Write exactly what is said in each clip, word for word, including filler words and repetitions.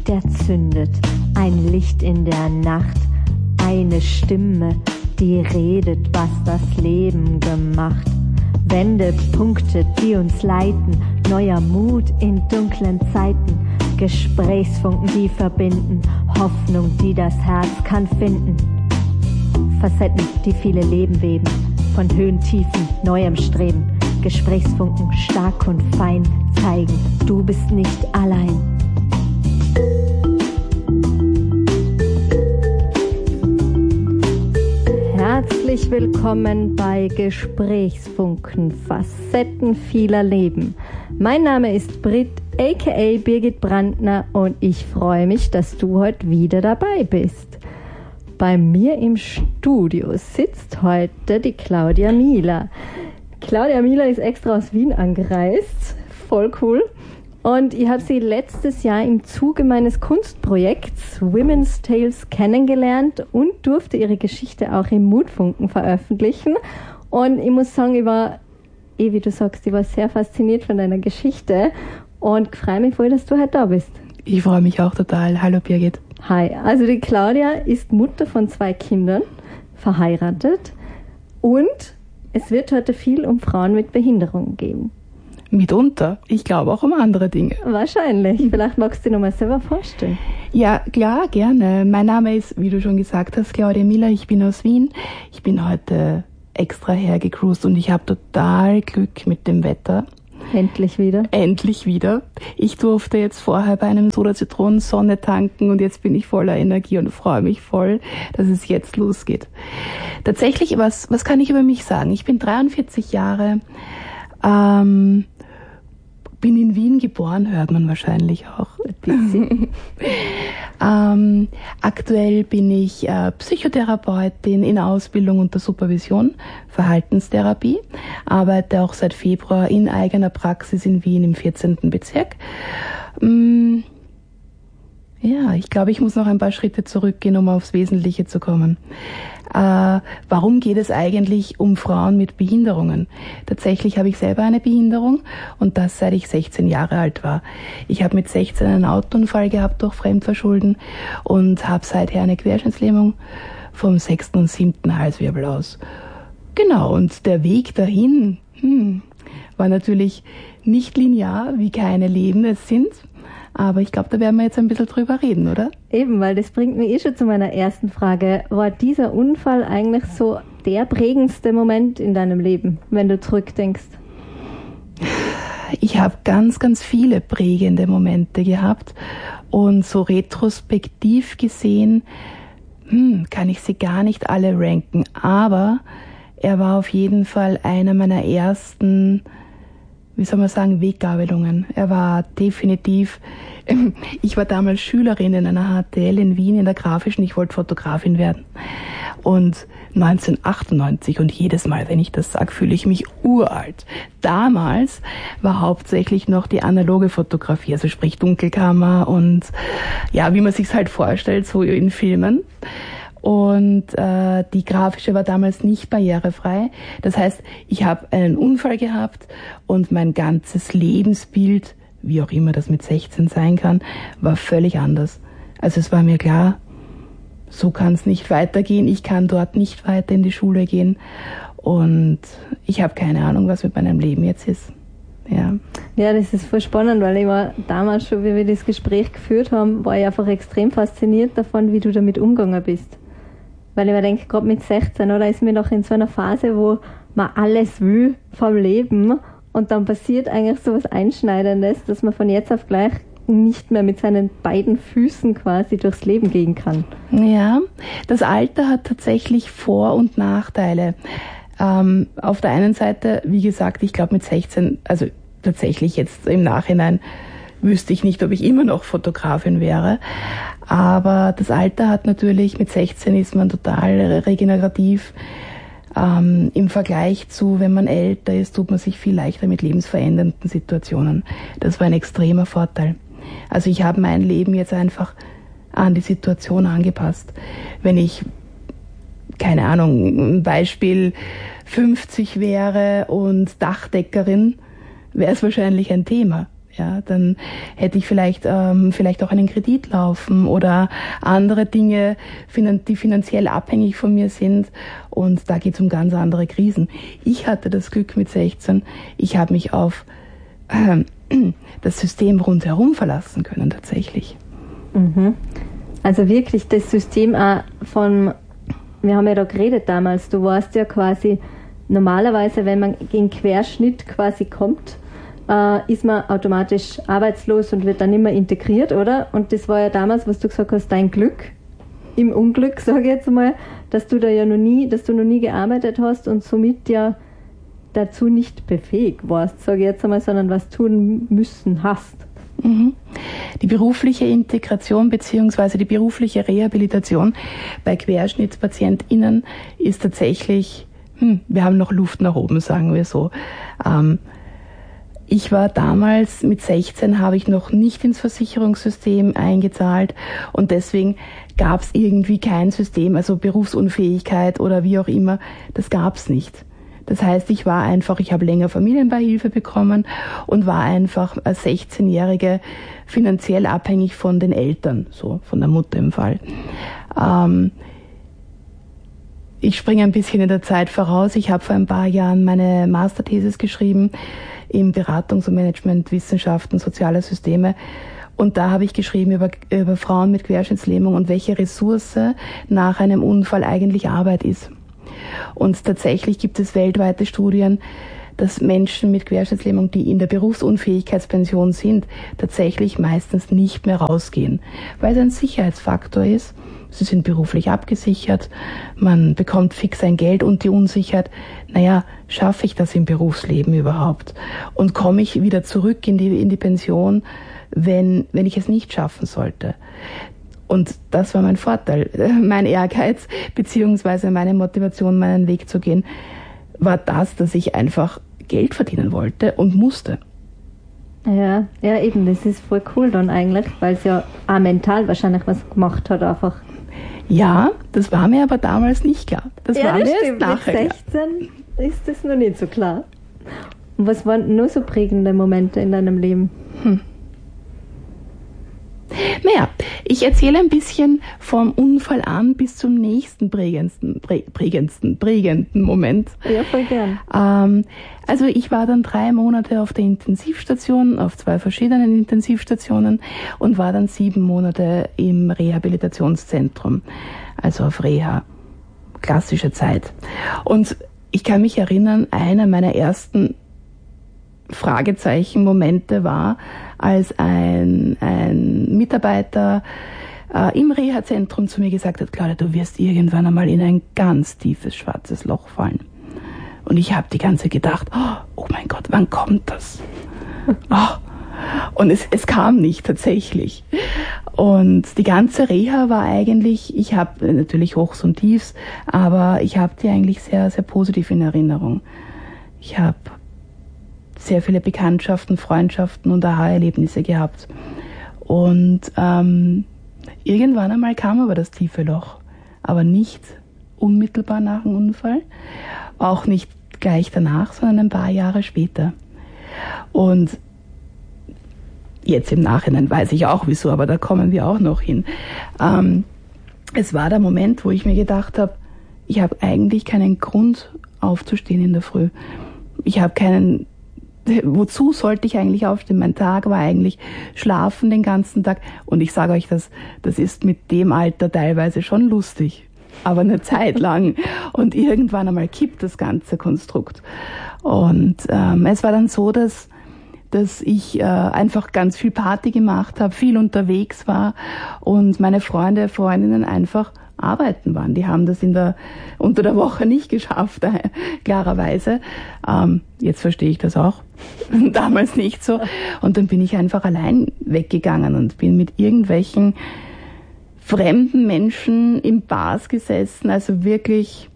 der zündet, ein Licht in der Nacht, eine Stimme, die redet, was das Leben gemacht. Wendepunkte, die uns leiten, neuer Mut in dunklen Zeiten, Gesprächsfunken, die verbinden, Hoffnung, die das Herz kann finden. Facetten, die viele Leben weben, von Höhen, Tiefen, neuem Streben, Gesprächsfunken, stark und fein, zeigen, du bist nicht allein. Herzlich willkommen bei Gesprächsfunken, Facetten vieler Leben. Mein Name ist Brit, aka Birgit Brandner, und ich freue mich, dass du heute wieder dabei bist. Bei mir im Studio sitzt heute die Claudia Mieler. Claudia Mieler ist extra aus Wien angereist, voll cool. Und ich habe sie letztes Jahr im Zuge meines Kunstprojekts Women's Tales kennengelernt und durfte ihre Geschichte auch im Mutfunken veröffentlichen. Und ich muss sagen, ich war, eh wie du sagst, ich war sehr fasziniert von deiner Geschichte und freue mich voll, dass du heute da bist. Ich freue mich auch total. Hallo Birgit. Hi, also die Claudia ist Mutter von zwei Kindern, verheiratet, und es wird heute viel um Frauen mit Behinderung gehen. Mitunter. Ich glaube auch um andere Dinge. Wahrscheinlich. Vielleicht magst du dir noch mal selber vorstellen. Ja, klar, gerne. Mein Name ist, wie du schon gesagt hast, Claudia Mieler. Ich bin aus Wien. Ich bin heute extra hergecruised und ich habe total Glück mit dem Wetter. Endlich wieder. Endlich wieder. Ich durfte jetzt vorher bei einem Soda-Zitronen-Sonne tanken und jetzt bin ich voller Energie und freue mich voll, dass es jetzt losgeht. Tatsächlich, was, was kann ich über mich sagen? Ich bin dreiundvierzig Jahre, ähm, bin in Wien geboren, hört man wahrscheinlich auch. ähm, aktuell bin ich äh, Psychotherapeutin in Ausbildung unter Supervision, Verhaltenstherapie, arbeite auch seit Februar in eigener Praxis in Wien im vierzehnten Bezirk. Ähm, ja, ich glaube, ich muss noch ein paar Schritte zurückgehen, um aufs Wesentliche zu kommen. Äh, warum geht es eigentlich um Frauen mit Behinderungen? Tatsächlich habe ich selber eine Behinderung und das seit ich sechzehn Jahre alt war. Ich habe mit sechzehn einen Autounfall gehabt durch Fremdverschulden und habe seither eine Querschnittslähmung vom sechsten und siebten Halswirbel aus. Genau, und der Weg dahin hm, war natürlich nicht linear, wie keine Leben es sind. Aber ich glaube, da werden wir jetzt ein bisschen drüber reden, oder? Eben, weil das bringt mich eh schon zu meiner ersten Frage. War dieser Unfall eigentlich so der prägendste Moment in deinem Leben, wenn du zurückdenkst? Ich habe ganz, ganz viele prägende Momente gehabt. Und so retrospektiv gesehen, hm, kann ich sie gar nicht alle ranken. Aber er war auf jeden Fall einer meiner ersten, wie soll man sagen, Weggabelungen. Er war definitiv, ich war damals Schülerin in einer H T L in Wien in der Grafischen, ich wollte Fotografin werden. Und neunzehnhundertachtundneunzig, und jedes Mal, wenn ich das sage, fühle ich mich uralt. Damals war hauptsächlich noch die analoge Fotografie, also sprich Dunkelkammer und ja, wie man sich's halt vorstellt, so in Filmen. Und äh, die grafische war damals nicht barrierefrei. Das heißt, ich habe einen Unfall gehabt und mein ganzes Lebensbild, wie auch immer das mit sechzehn sein kann, war völlig anders. Also es war mir klar, so kann es nicht weitergehen. Ich kann dort nicht weiter in die Schule gehen und ich habe keine Ahnung, was mit meinem Leben jetzt ist. Ja. Ja, das ist voll spannend, weil ich war damals schon, wie wir das Gespräch geführt haben, war ich einfach extrem fasziniert davon, wie du damit umgegangen bist. Weil ich mir denke, gerade mit sechzehn, oder, ist mir noch in so einer Phase, wo man alles will vom Leben und dann passiert eigentlich so was Einschneidendes, dass man von jetzt auf gleich nicht mehr mit seinen beiden Füßen quasi durchs Leben gehen kann. Ja, das Alter hat tatsächlich Vor- und Nachteile. Ähm, auf der einen Seite, wie gesagt, ich glaube mit sechzehn, also tatsächlich jetzt im Nachhinein, wüsste ich nicht, ob ich immer noch Fotografin wäre. Aber das Alter hat natürlich, mit sechzehn ist man total regenerativ. Ähm, im Vergleich zu, wenn man älter ist, tut man sich viel leichter mit lebensverändernden Situationen. Das war ein extremer Vorteil. Also ich habe mein Leben jetzt einfach an die Situation angepasst. Wenn ich, keine Ahnung, ein Beispiel fünfzig wäre und Dachdeckerin, wäre es wahrscheinlich ein Thema. Ja, dann hätte ich vielleicht ähm, vielleicht auch einen Kredit laufen oder andere Dinge, die finanziell abhängig von mir sind. Und da geht es um ganz andere Krisen. Ich hatte das Glück mit sechzehn, ich habe mich auf äh, das System rundherum verlassen können tatsächlich. Mhm. Also wirklich das System auch von, wir haben ja da geredet damals, du warst ja quasi, normalerweise, wenn man gegen Querschnitt quasi kommt, Uh, ist man automatisch arbeitslos und wird dann nicht mehr integriert, oder? Und das war ja damals, was du gesagt hast, dein Glück im Unglück, sage ich jetzt mal, dass du da ja noch nie, dass du noch nie gearbeitet hast und somit ja dazu nicht befähigt warst, sage ich jetzt einmal, sondern was tun müssen hast. Mhm. Die berufliche Integration bzw. die berufliche Rehabilitation bei QuerschnittspatientInnen ist tatsächlich, hm, wir haben noch Luft nach oben, sagen wir so. Ähm, Ich war damals, mit sechzehn habe ich noch nicht ins Versicherungssystem eingezahlt und deswegen gab es irgendwie kein System, also Berufsunfähigkeit oder wie auch immer, das gab es nicht. Das heißt, ich war einfach, ich habe länger Familienbeihilfe bekommen und war einfach als sechzehnjährige finanziell abhängig von den Eltern, so von der Mutter im Fall. Ähm, ich springe ein bisschen in der Zeit voraus. Ich habe vor ein paar Jahren meine Masterthesis geschrieben im Beratungs- und Managementwissenschaften, soziale Systeme. Und da habe ich geschrieben über, über Frauen mit Querschnittslähmung und welche Ressource nach einem Unfall eigentlich Arbeit ist. Und tatsächlich gibt es weltweite Studien, dass Menschen mit Querschnittslähmung, die in der Berufsunfähigkeitspension sind, tatsächlich meistens nicht mehr rausgehen, weil es ein Sicherheitsfaktor ist. Sie sind beruflich abgesichert, man bekommt fix ein Geld und die Unsicherheit, naja, schaffe ich das im Berufsleben überhaupt? Und komme ich wieder zurück in die, in die Pension, wenn, wenn ich es nicht schaffen sollte? Und das war mein Vorteil, mein Ehrgeiz, beziehungsweise meine Motivation, meinen Weg zu gehen, war das, dass ich einfach Geld verdienen wollte und musste. Ja, ja eben, das ist voll cool dann eigentlich, weil es ja auch mental wahrscheinlich was gemacht hat einfach. Ja, das war mir aber damals nicht klar. Das ja, war das mir stimmt. erst nachher Mit sechzehn klar. Ist das noch nicht so klar. Und was waren nur so prägende Momente in deinem Leben? Hm. Naja, ich erzähle ein bisschen vom Unfall an bis zum nächsten prägendsten, prä, prägendsten, prägenden Moment. Ja, voll gern. Ähm, also ich war dann drei Monate auf der Intensivstation, auf zwei verschiedenen Intensivstationen und war dann sieben Monate im Rehabilitationszentrum, also auf Reha. Klassische Zeit. Und ich kann mich erinnern, einer meiner ersten Fragezeichen-Momente war, als ein, ein Mitarbeiter äh, im Reha-Zentrum zu mir gesagt hat, Claudia, du wirst irgendwann einmal in ein ganz tiefes schwarzes Loch fallen. Und ich habe die ganze Zeit gedacht, oh, oh mein Gott, wann kommt das? Oh. Und es, es kam nicht tatsächlich. Und die ganze Reha war eigentlich, ich habe natürlich Hochs und Tiefs, aber ich habe die eigentlich sehr, sehr positiv in Erinnerung. Ich habe sehr viele Bekanntschaften, Freundschaften und Aha-Erlebnisse gehabt. Und ähm, irgendwann einmal kam aber das tiefe Loch, aber nicht unmittelbar nach dem Unfall, auch nicht gleich danach, sondern ein paar Jahre später. Und jetzt im Nachhinein weiß ich auch wieso, aber da kommen wir auch noch hin. Ähm, es war der Moment, wo ich mir gedacht habe, ich habe eigentlich keinen Grund aufzustehen in der Früh. Ich habe keinen Wozu sollte ich eigentlich aufstehen? Mein Tag war eigentlich schlafen den ganzen Tag. Und ich sage euch, das, das ist mit dem Alter teilweise schon lustig. Aber eine Zeit lang. Und irgendwann einmal kippt das ganze Konstrukt. Und ähm, es war dann so, dass, dass ich äh, einfach ganz viel Party gemacht habe, viel unterwegs war und meine Freunde, Freundinnen einfach arbeiten waren. Die haben das in der, unter der Woche nicht geschafft, äh, klarerweise. Ähm, jetzt verstehe ich das auch. Damals nicht so. Und dann bin ich einfach allein weggegangen und bin mit irgendwelchen fremden Menschen im Bars gesessen. Also wirklich,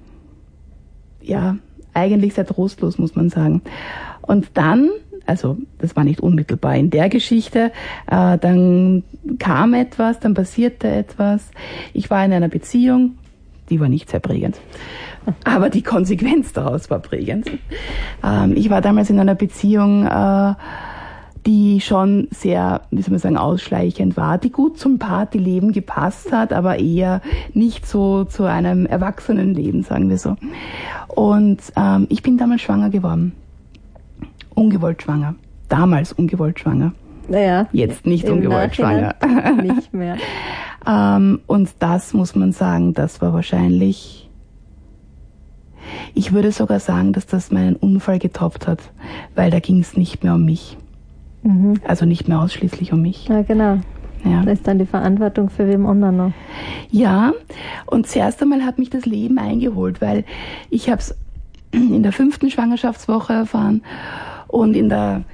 ja, eigentlich sehr trostlos, muss man sagen. Und dann, also das war nicht unmittelbar in der Geschichte, äh, dann kam etwas, dann passierte etwas. Ich war in einer Beziehung, die war nicht sehr prägend, aber die Konsequenz daraus war prägend. Ähm, ich war damals in einer Beziehung, äh, die schon sehr, wie soll man sagen, ausschleichend war, die gut zum Partyleben gepasst hat, aber eher nicht so zu einem Erwachsenenleben, sagen wir so. Und ähm, ich bin damals schwanger geworden. Ungewollt schwanger. Damals ungewollt schwanger. Naja, jetzt nicht ungewollt schwanger. Nicht mehr. ähm, und das muss man sagen, das war wahrscheinlich, ich würde sogar sagen, dass das meinen Unfall getoppt hat, weil da ging es nicht mehr um mich. Mhm. Also nicht mehr ausschließlich um mich. Ja, genau. Ja. Da ist dann die Verantwortung für wem anderen noch. Ja, und zuerst einmal hat mich das Leben eingeholt, weil ich habe es in der fünften Schwangerschaftswoche erfahren und in der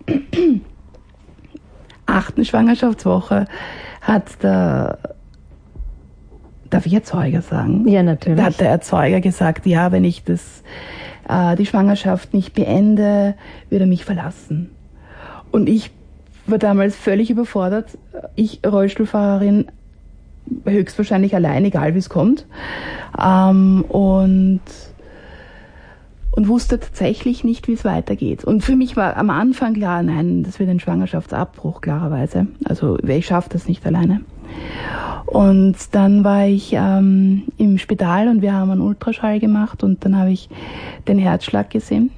achten Schwangerschaftswoche hat der, darf ich Erzeuger sagen? Ja, natürlich. Da hat der Erzeuger gesagt, ja, wenn ich das, äh, die Schwangerschaft nicht beende, wird er mich verlassen. Und ich war damals völlig überfordert. Ich, Rollstuhlfahrerin, höchstwahrscheinlich allein, egal wie es kommt. Ähm, und und wusste tatsächlich nicht, wie es weitergeht. Und für mich war am Anfang klar, nein, das wird ein Schwangerschaftsabbruch, klarerweise. Also ich schaffe das nicht alleine. Und dann war ich ähm, im Spital und wir haben einen Ultraschall gemacht und dann habe ich den Herzschlag gesehen.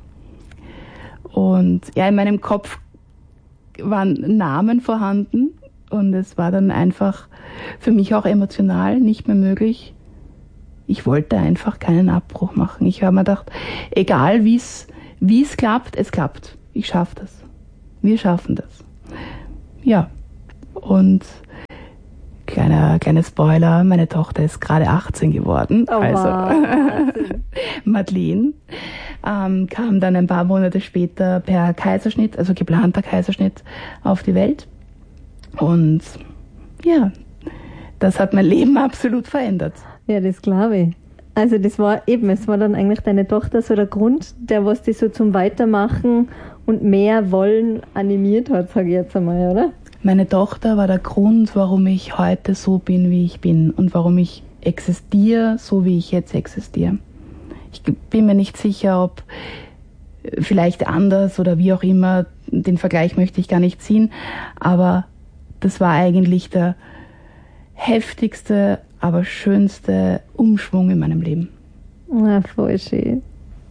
Und ja, in meinem Kopf waren Namen vorhanden und es war dann einfach für mich auch emotional nicht mehr möglich. Ich wollte einfach keinen Abbruch machen. Ich habe mir gedacht, egal wie es wie es klappt, es klappt. Ich schaffe das. Wir schaffen das. Ja, und kleiner, kleiner Spoiler, meine Tochter ist gerade achtzehn geworden. Oh, also wow. Madeleine ähm, kam dann ein paar Monate später per Kaiserschnitt, also geplanter Kaiserschnitt, auf die Welt. Und ja, das hat mein Leben absolut verändert. Ja, das glaube ich. Also das war eben, es war dann eigentlich deine Tochter so der Grund, der was dich so zum Weitermachen und mehr Wollen animiert hat, sage ich jetzt einmal, oder? Meine Tochter war der Grund, warum ich heute so bin, wie ich bin und warum ich existiere, so wie ich jetzt existiere. Ich bin mir nicht sicher, ob vielleicht anders oder wie auch immer, den Vergleich möchte ich gar nicht ziehen, aber das war eigentlich der heftigste, aber schönste Umschwung in meinem Leben. Ja, voll schön.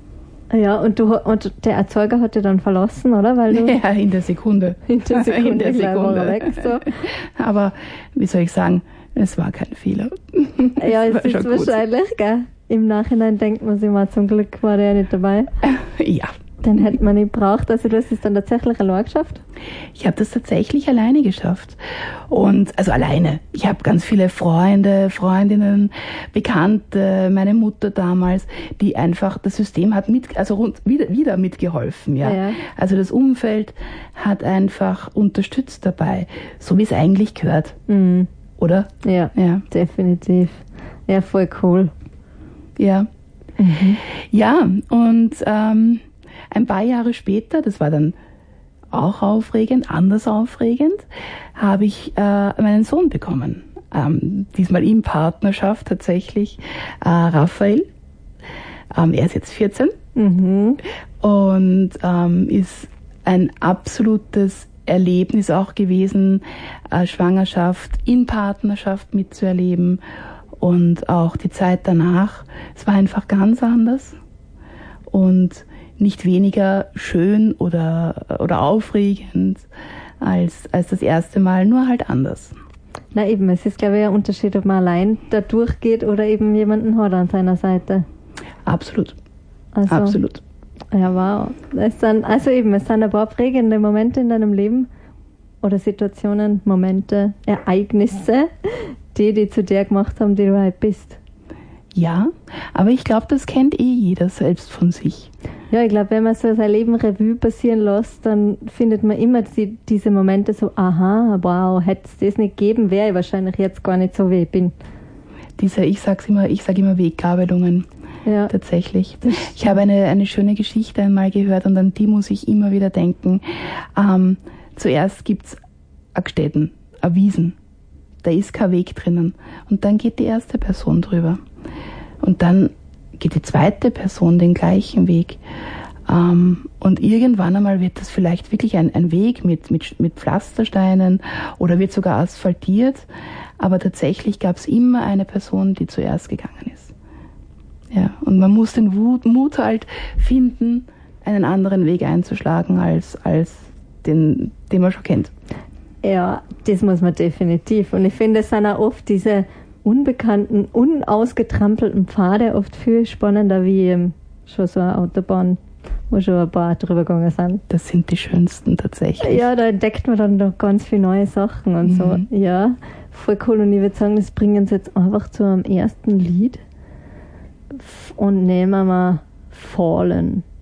Ja, und du und der Erzeuger hat dich dann verlassen, oder? Weil du ja, in der Sekunde. In der Sekunde, in der Sekunde. Weg, so. Aber wie soll ich sagen, es war kein Fehler. Ja, es ist wahrscheinlich, gell? Im Nachhinein denkt man sich mal, zum Glück war der ja nicht dabei. Ja. Den hätte man nicht gebraucht. Also du hast es dann tatsächlich allein geschafft? Ich habe das tatsächlich alleine geschafft. Und, also alleine. Ich habe ganz viele Freunde, Freundinnen, Bekannte, meine Mutter damals, die einfach, das System hat mit, also rund, wieder, wieder mitgeholfen, ja. Ja. Also das Umfeld hat einfach unterstützt dabei. So wie es eigentlich gehört. Mhm. Oder? Ja, ja, definitiv. Ja, voll cool. Ja. Mhm. Ja, und, ähm, ein paar Jahre später, das war dann auch aufregend, anders aufregend, habe ich äh, meinen Sohn bekommen. Ähm, diesmal in Partnerschaft tatsächlich, äh, Raphael. Ähm, er ist jetzt vierzehn mhm. und ähm, ist ein absolutes Erlebnis auch gewesen, äh, Schwangerschaft in Partnerschaft mitzuerleben und auch die Zeit danach. Es war einfach ganz anders und nicht weniger schön oder, oder aufregend als, als das erste Mal, nur halt anders. Na eben, es ist, glaube ich, ein Unterschied, ob man allein da durchgeht oder eben jemanden hat an seiner Seite. Absolut. Also, Absolut. Ja, wow. Es sind, also eben, es sind ein paar prägende Momente in deinem Leben oder Situationen, Momente, Ereignisse, die die zu der gemacht haben, die du halt bist. Ja, aber ich glaube, das kennt eh jeder selbst von sich. Ja, ich glaube, wenn man so sein Leben Revue passieren lässt, dann findet man immer die, diese Momente so, aha, wow, hätte es das nicht gegeben, wäre ich wahrscheinlich jetzt gar nicht so, wie ich bin. Diese, ich sag's immer, ich sage immer Weggabelungen. Ja. Tatsächlich. Ich habe eine, eine schöne Geschichte einmal gehört und an die muss ich immer wieder denken. Ähm, zuerst gibt's a Gstätten, a Wiesen. Da ist kein Weg drinnen. Und dann geht die erste Person drüber. Und dann geht die zweite Person den gleichen Weg. Ähm, und irgendwann einmal wird das vielleicht wirklich ein, ein Weg mit, mit, mit Pflastersteinen oder wird sogar asphaltiert. Aber tatsächlich gab es immer eine Person, die zuerst gegangen ist. Ja, und man muss den Mut, Mut halt finden, einen anderen Weg einzuschlagen als, als den, den man schon kennt. Ja, das muss man definitiv. Und ich finde, es sind auch oft diese unbekannten, unausgetrampelten Pfade oft viel spannender wie ähm, schon so eine Autobahn, wo schon ein paar drüber gegangen sind. Das sind die schönsten tatsächlich. Ja, da entdeckt man dann noch ganz viele neue Sachen und mhm. so. Ja, voll cool. Und ich würde sagen, das bringen sie jetzt einfach zu einem ersten Lied und nehmen wir Fallen.